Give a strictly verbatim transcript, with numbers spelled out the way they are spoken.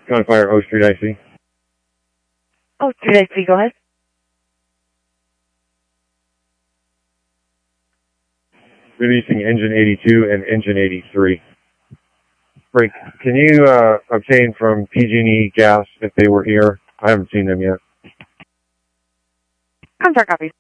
Gunfire O Street I C. O Street I C, go ahead. Releasing engine eighty-two and engine eighty-three. Frank, can you uh, obtain from P G and E Gas if they were here? I haven't seen them yet. Contract copies.